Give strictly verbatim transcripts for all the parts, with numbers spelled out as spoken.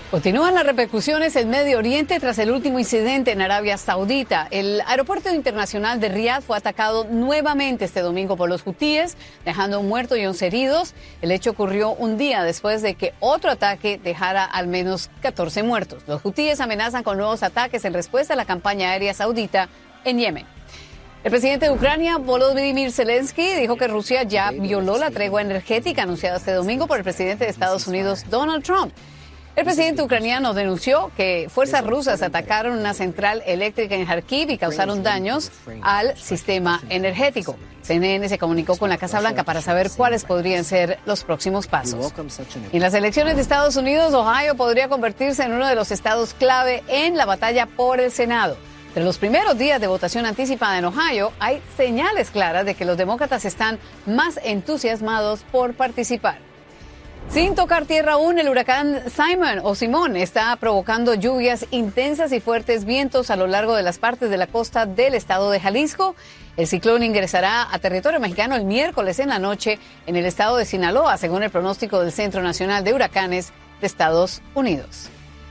Continúan las repercusiones en Medio Oriente tras el último incidente en Arabia Saudita. El aeropuerto internacional de Riad fue atacado nuevamente este domingo por los hutíes, dejando un muerto y once heridos. El hecho ocurrió un día después de que otro ataque dejara al menos catorce muertos. Los hutíes amenazan con nuevos ataques en respuesta a la campaña aérea saudita en Yemen. El presidente de Ucrania, Volodymyr Zelensky, dijo que Rusia ya violó la tregua energética anunciada este domingo por el presidente de Estados Unidos, Donald Trump. El presidente ucraniano denunció que fuerzas rusas atacaron una central eléctrica en Kharkiv y causaron daños al sistema energético. C N N se comunicó con la Casa Blanca para saber cuáles podrían ser los próximos pasos. En las elecciones de Estados Unidos, Ohio podría convertirse en uno de los estados clave en la batalla por el Senado. Entre los primeros días de votación anticipada en Ohio, hay señales claras de que los demócratas están más entusiasmados por participar. Sin tocar tierra aún, el huracán Simon o Simón está provocando lluvias intensas y fuertes vientos a lo largo de las partes de la costa del estado de Jalisco. El ciclón ingresará a territorio mexicano el miércoles en la noche en el estado de Sinaloa, según el pronóstico del Centro Nacional de Huracanes de Estados Unidos.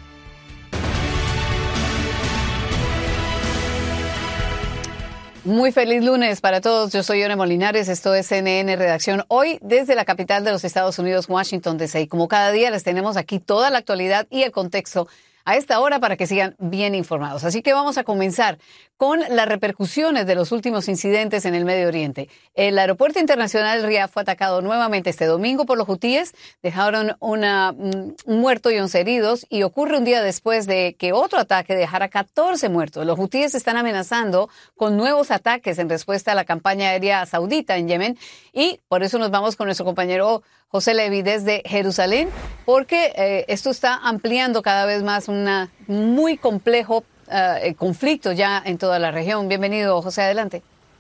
Muy feliz lunes para todos. Yo soy Yone Molinares. Esto es C N N Redacción. Hoy desde la capital de los Estados Unidos, Washington, D C. Como cada día les tenemos aquí toda la actualidad y el contexto a esta hora para que sigan bien informados. Así que vamos a comenzar con las repercusiones de los últimos incidentes en el Medio Oriente. El aeropuerto internacional de Riad fue atacado nuevamente este domingo por los hutíes. Dejaron una, un muerto y once heridos y ocurre un día después de que otro ataque dejara catorce muertos. Los hutíes están amenazando con nuevos ataques en respuesta a la campaña aérea saudita en Yemen y por eso nos vamos con nuestro compañero José Levi desde Jerusalén, porque eh, esto está ampliando cada vez más un muy complejo uh, conflicto ya en toda la región. Bienvenido, José, adelante.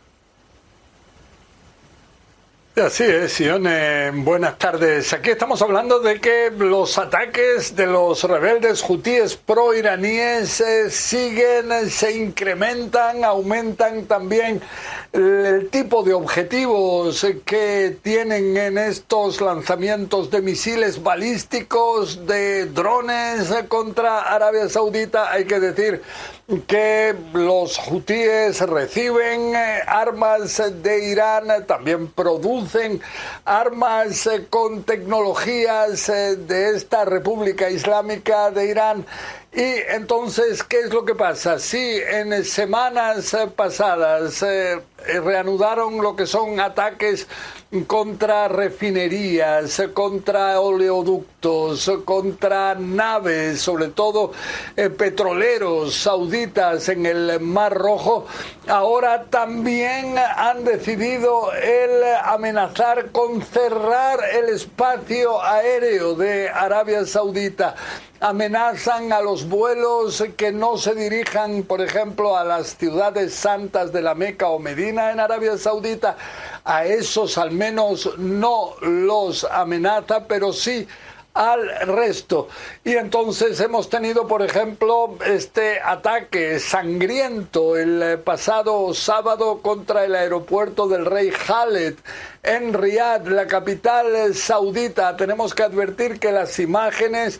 Así es, Ione, buenas tardes. Aquí estamos hablando de que los ataques de los rebeldes hutíes pro-iraníes eh, siguen, se incrementan, aumentan también el tipo de objetivos que tienen en estos lanzamientos de misiles balísticos, de drones contra Arabia Saudita. Hay que decir que los hutíes reciben eh, armas de Irán, también producen armas eh, con tecnologías eh, de esta República Islámica de Irán. Y entonces, ¿qué es lo que pasa? Sí, en semanas pasadas eh, reanudaron lo que son ataques contra refinerías, contra oleoductos, contra naves, sobre todo eh, petroleros sauditas en el Mar Rojo. Ahora también han decidido el amenazar con cerrar el espacio aéreo de Arabia Saudita. Amenazan a los vuelos que no se dirijan, por ejemplo, a las ciudades santas de la Meca o Medina en Arabia Saudita. A esos al menos no los amenaza, pero sí al resto. Y entonces hemos tenido, por ejemplo, este ataque sangriento el pasado sábado contra el aeropuerto del Rey Khaled en Riad, la capital saudita. Tenemos que advertir que las imágenes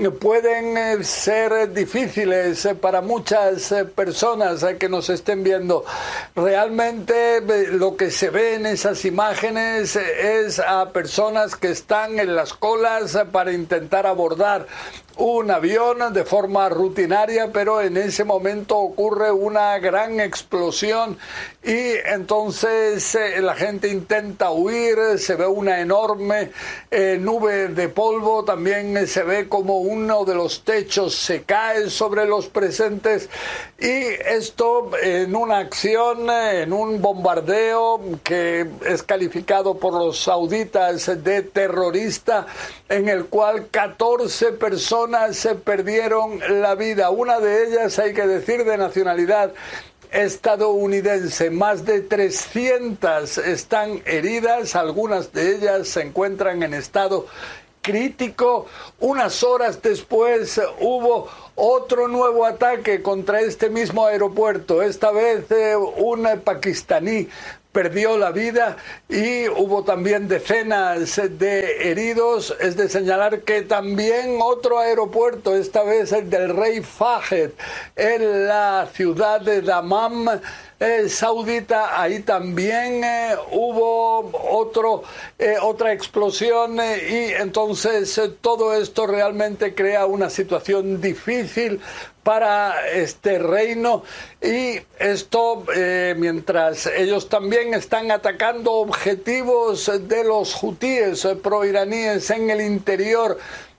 pueden ser difíciles para muchas personas que nos estén viendo. Realmente lo que se ve en esas imágenes es a personas que están en las colas para intentar abordar un avión de forma rutinaria, pero en ese momento ocurre una gran explosión y entonces eh, la gente intenta huir, se ve una enorme eh, nube de polvo, también eh, se ve como uno de los techos se cae sobre los presentes y esto en una acción, eh, en un bombardeo que es calificado por los sauditas de terrorista, en el cual catorce personas se perdieron la vida. Una de ellas, hay que decir, de nacionalidad estadounidense. Más de trescientas están heridas, algunas de ellas se encuentran en estado crítico. Unas horas después hubo otro nuevo ataque contra este mismo aeropuerto, esta vez eh, un pakistaní perdió la vida y hubo también decenas de heridos. Es de señalar que también otro aeropuerto, esta vez el del Rey Fahd, en la ciudad de Dammam, Eh, saudita, ahí también eh, hubo otro, eh, otra explosión eh, y entonces eh, todo esto realmente crea una situación difícil para este reino, y esto eh, mientras ellos también están atacando objetivos de los hutíes eh, proiraníes en el interior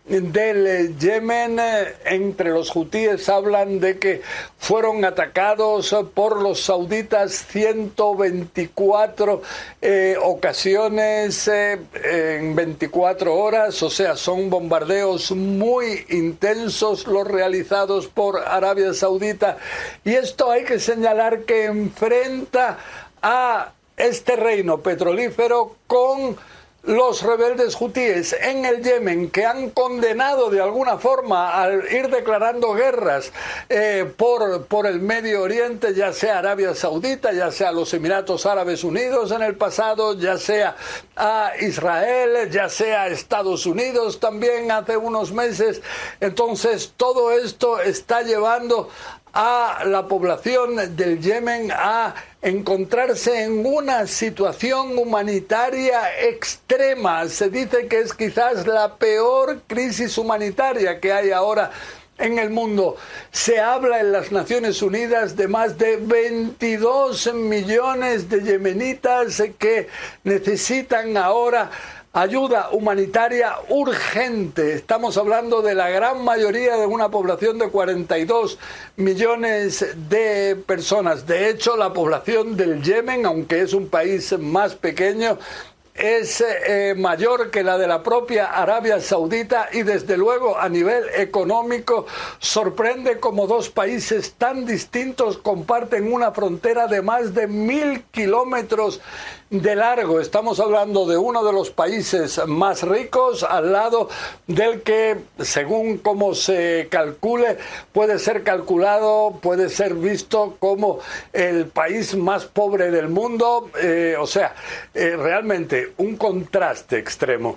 del Yemen. Entre los hutíes hablan de que fueron atacados por los sauditas ciento veinticuatro eh, ocasiones eh, en veinticuatro horas, o sea, son bombardeos muy intensos los realizados por Arabia Saudita, y esto hay que señalar que enfrenta a este reino petrolífero con los rebeldes hutíes en el Yemen, que han condenado de alguna forma al ir declarando guerras eh, por, por el Medio Oriente, ya sea Arabia Saudita, ya sea los Emiratos Árabes Unidos en el pasado, ya sea a Israel, ya sea Estados Unidos también hace unos meses. Entonces todo esto está llevando a la población del Yemen a encontrarse en una situación humanitaria extrema. Se dice que es quizás la peor crisis humanitaria que hay ahora en el mundo. Se habla en las Naciones Unidas de más de veintidós millones de yemenitas que necesitan ahora ayuda humanitaria urgente. Estamos hablando de la gran mayoría de una población de cuarenta y dos millones de personas. De hecho, la población del Yemen, aunque es un país más pequeño, es eh, mayor que la de la propia Arabia Saudita, y desde luego a nivel económico sorprende cómo dos países tan distintos comparten una frontera de más de mil kilómetros de largo. Estamos hablando de uno de los países más ricos al lado del que, según cómo se calcule, puede ser calculado, puede ser visto como el país más pobre del mundo. Eh, o sea, eh, realmente un contraste extremo.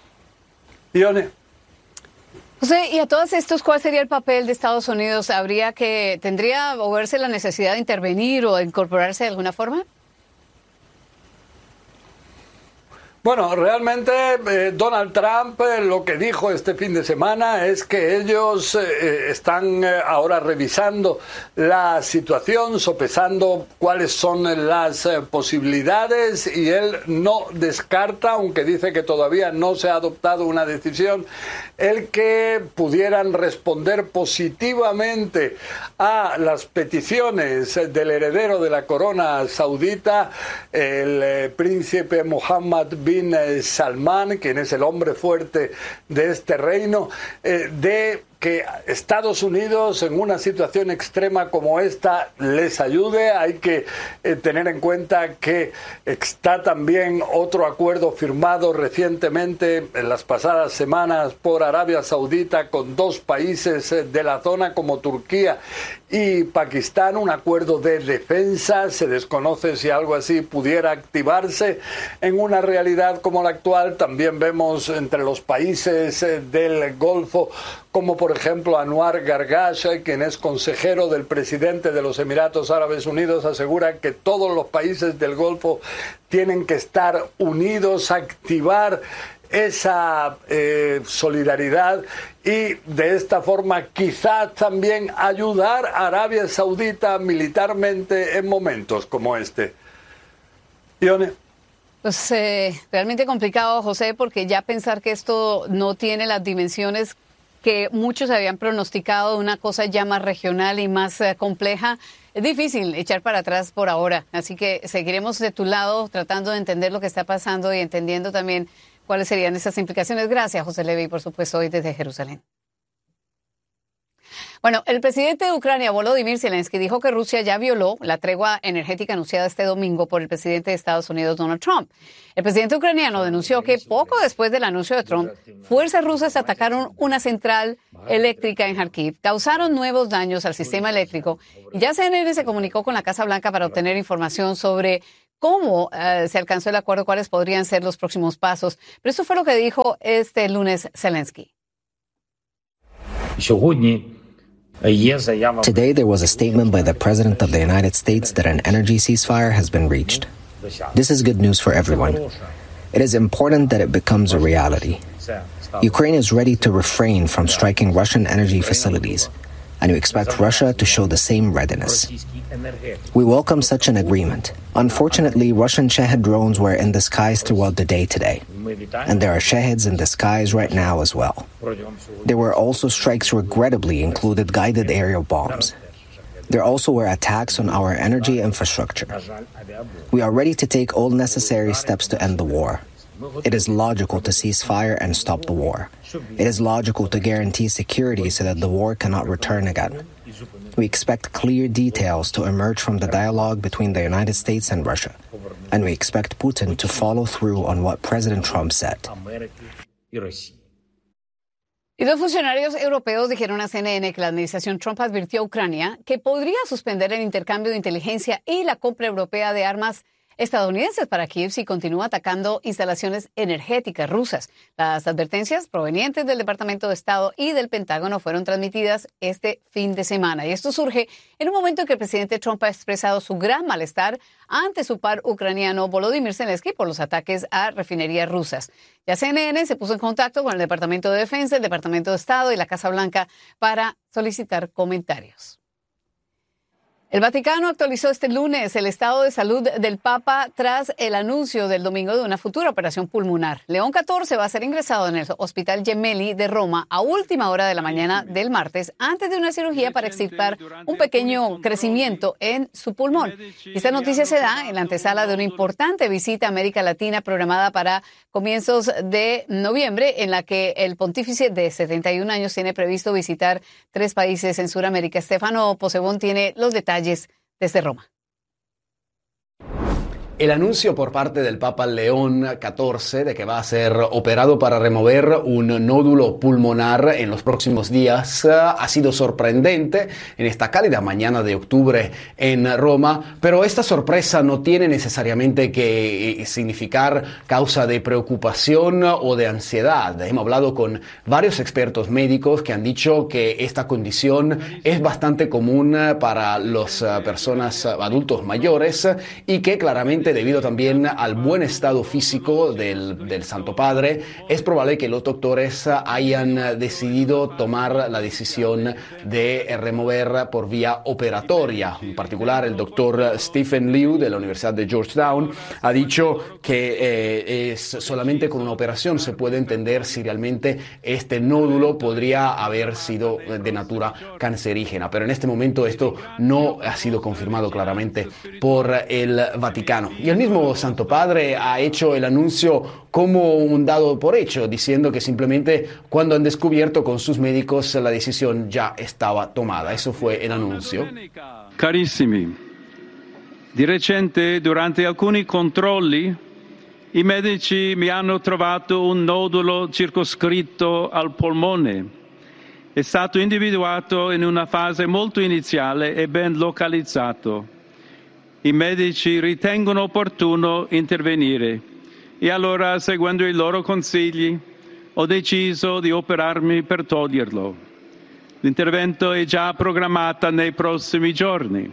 Ione. José, y a todos estos, ¿cuál sería el papel de Estados Unidos? ¿Habría que, tendría o verse la necesidad de intervenir o de incorporarse de alguna forma? Bueno, realmente eh, Donald Trump eh, lo que dijo este fin de semana es que ellos eh, están eh, ahora revisando la situación, sopesando cuáles son las eh, posibilidades, y él no descarta, aunque dice que todavía no se ha adoptado una decisión, el que pudieran responder positivamente a las peticiones del heredero de la corona saudita, el eh, príncipe Mohammed bin Salman, quien es el hombre fuerte de este reino, eh, de que Estados Unidos en una situación extrema como esta les ayude. Hay que eh, tener en cuenta que está también otro acuerdo firmado recientemente en las pasadas semanas por Arabia Saudita con dos países eh, de la zona como Turquía y Pakistán, un acuerdo de defensa. Se desconoce si algo así pudiera activarse en una realidad como la actual. También vemos entre los países eh, del Golfo, como por ejemplo Anwar Gargash, quien es consejero del presidente de los Emiratos Árabes Unidos, asegura que todos los países del Golfo tienen que estar unidos, activar esa eh, solidaridad y de esta forma quizás también ayudar a Arabia Saudita militarmente en momentos como este. Ione. Pues eh, realmente complicado, José, porque ya pensar que esto no tiene las dimensiones que muchos habían pronosticado, una cosa ya más regional y más eh, compleja, es difícil echar para atrás por ahora. Así que seguiremos de tu lado tratando de entender lo que está pasando y entendiendo también cuáles serían esas implicaciones. Gracias, José Levi, por supuesto, hoy desde Jerusalén. Bueno, el presidente de Ucrania, Volodymyr Zelensky, dijo que Rusia ya violó la tregua energética anunciada este domingo por el presidente de Estados Unidos, Donald Trump. El presidente ucraniano denunció que poco después del anuncio de Trump, fuerzas rusas atacaron una central eléctrica en Kharkiv, causaron nuevos daños al sistema eléctrico, y ya C N N se comunicó con la Casa Blanca para obtener información sobre cómo uh, se alcanzó el acuerdo, cuáles podrían ser los próximos pasos. Pero eso fue lo que dijo este lunes Zelensky. Today there was a statement by the President of the United States that an energy ceasefire has been reached. This is good news for everyone. It is important that it becomes a reality. Ukraine is ready to refrain from striking Russian energy facilities, and we expect Russia to show the same readiness. We welcome such an agreement. Unfortunately, Russian Shahed drones were in the skies throughout the day today, and there are Shaheds in the skies right now as well. There were also strikes regrettably included guided aerial bombs. There also were attacks on our energy infrastructure. We are ready to take all necessary steps to end the war. It is logical to cease fire and stop the war. It is logical to guarantee security so that the war cannot return again. We expect clear details to emerge from the dialogue between the United States and Russia, and we expect Putin to follow through on what President Trump said. Y dos funcionarios europeos dijeron a C N N que la administración Trump advirtió a Ucrania que podría suspender el intercambio de inteligencia y la compra europea de armas estadounidenses para Kiev si continúa atacando instalaciones energéticas rusas. Las advertencias provenientes del Departamento de Estado y del Pentágono fueron transmitidas este fin de semana. Y esto surge en un momento en que el presidente Trump ha expresado su gran malestar ante su par ucraniano Volodymyr Zelensky por los ataques a refinerías rusas. Ya C N N se puso en contacto con el Departamento de Defensa, el Departamento de Estado y la Casa Blanca para solicitar comentarios. El Vaticano actualizó este lunes el estado de salud del Papa tras el anuncio del domingo de una futura operación pulmonar. León catorce va a ser ingresado en el Hospital Gemelli de Roma a última hora de la mañana del martes antes de una cirugía para extirpar un pequeño crecimiento en su pulmón. Esta noticia se da en la antesala de una importante visita a América Latina programada para comienzos de noviembre, en la que el pontífice de setenta y un años tiene previsto visitar tres países en Sudamérica. Estefano Posebón tiene los detalles desde Roma. El anuncio por parte del Papa León catorce de que va a ser operado para remover un nódulo pulmonar en los próximos días ha sido sorprendente en esta cálida mañana de octubre en Roma, pero esta sorpresa no tiene necesariamente que significar causa de preocupación o de ansiedad. Hemos hablado con varios expertos médicos que han dicho que esta condición es bastante común para las personas adultos mayores y que claramente debido también al buen estado físico del, del Santo Padre, es probable que los doctores hayan decidido tomar la decisión de remover por vía operatoria. En particular, el doctor Stephen Liu de la Universidad de Georgetown ha dicho que eh, es solamente con una operación se puede entender si realmente este nódulo podría haber sido de natura cancerígena. Pero en este momento esto no ha sido confirmado claramente por el Vaticano. Y el mismo Santo Padre ha hecho el anuncio como un dado por hecho, diciendo que simplemente cuando han descubierto con sus médicos la decisión ya estaba tomada. Eso fue el anuncio. Carissimi, di recente durante alcuni controlli i medici mi hanno trovato un nodulo circoscritto al polmone. È stato individuato in una fase molto iniziale e ben localizzato. I medici ritengono opportuno intervenire e allora, seguendo i loro consigli, ho deciso di operarmi per toglierlo. L'intervento è già programmato nei prossimi giorni.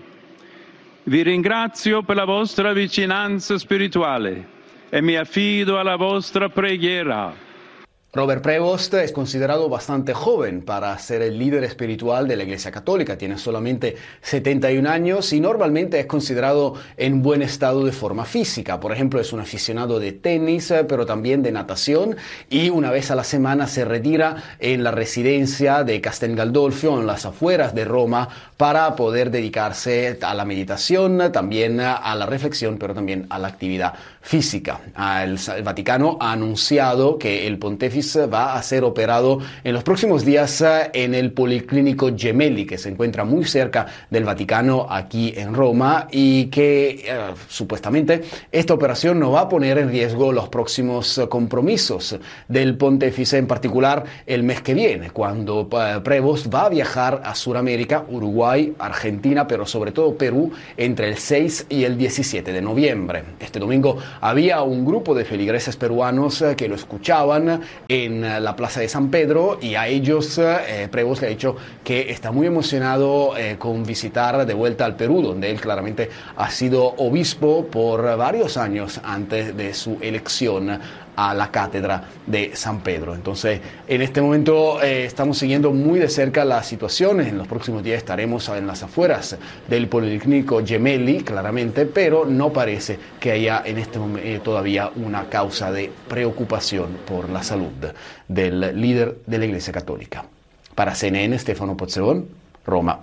Vi ringrazio per la vostra vicinanza spirituale e mi affido alla vostra preghiera. Robert Prevost es considerado bastante joven para ser el líder espiritual de la Iglesia Católica. Tiene solamente setenta y un años y normalmente es considerado en buen estado de forma física. Por ejemplo, es un aficionado de tenis, pero también de natación, y una vez a la semana se retira en la residencia de Castel Gandolfo, en las afueras de Roma, para poder dedicarse a la meditación, también a la reflexión, pero también a la actividad física. El, el Vaticano ha anunciado que el pontífice pontífice va a ser operado en los próximos días en el Policlínico Gemelli, que se encuentra muy cerca del Vaticano, aquí en Roma, y que eh, supuestamente esta operación no va a poner en riesgo los próximos compromisos del pontífice, en particular el mes que viene, cuando eh, Prevost va a viajar a Sudamérica, Uruguay, Argentina, pero sobre todo Perú, entre el seis y el diecisiete de noviembre. Este domingo había un grupo de feligreses peruanos eh, que lo escuchaban en eh, la Plaza de San Pedro, y a ellos eh, Prevost le ha dicho que está muy emocionado eh, con visitar de vuelta al Perú, donde él claramente ha sido obispo por varios años antes de su elección a la cátedra de San Pedro. Entonces, en este momento eh, estamos siguiendo muy de cerca la situación. En los próximos días estaremos en las afueras del Policlínico Gemelli, claramente, pero no parece que haya en este momento eh, todavía una causa de preocupación por la salud del líder de la Iglesia Católica. Para C N N, Stefano Pozzebon, Roma.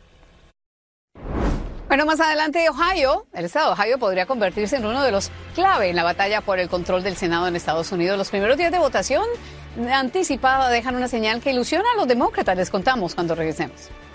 Bueno, más adelante, Ohio, el estado de Ohio podría convertirse en uno de los clave en la batalla por el control del Senado en Estados Unidos. Los primeros días de votación anticipada dejan una señal que ilusiona a los demócratas. Les contamos cuando regresemos.